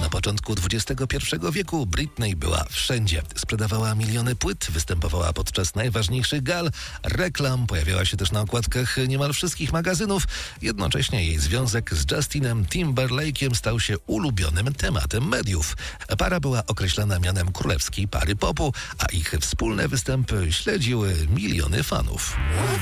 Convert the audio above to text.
Na początku XXI wieku Britney była wszędzie. Sprzedawała miliony płyt, występowała podczas najważniejszych gal, reklam, pojawiała się też na okładkach niemal wszystkich magazynów. Jednocześnie jej związek z Justinem Timberlake'iem stał się ulubionym tematem mediów. Para była określana mianem królewskiej pary popu, a ich wspólne występy śledziły miliony fanów.